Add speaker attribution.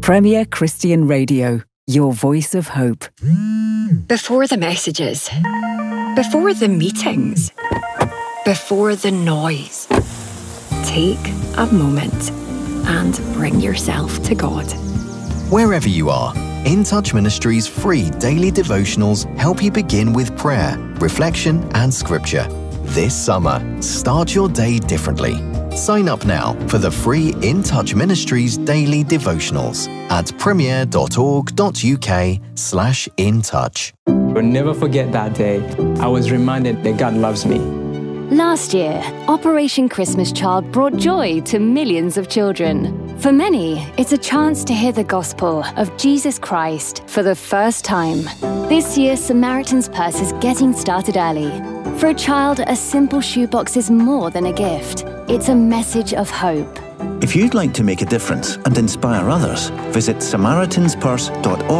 Speaker 1: Premier Christian Radio, your voice of hope.
Speaker 2: Before the messages, before the meetings, before the noise, take a moment and bring yourself to God.
Speaker 3: Wherever you are, In Touch Ministries' free daily devotionals help you begin with prayer, reflection, and scripture. This summer, start your day differently. Sign up now for the free In Touch Ministries daily devotionals at premier.org.uk/intouch.
Speaker 4: I'll never forget that day. I was reminded that God loves me.
Speaker 5: Last year, Operation Christmas Child brought joy to millions of children. For many, it's a chance to hear the gospel of Jesus Christ for the first time. This year, Samaritan's Purse is getting started early. For a child, a simple shoebox is more than a gift. It's a message of hope.
Speaker 6: If you'd like to make a difference and inspire others, visit SamaritansPurse.org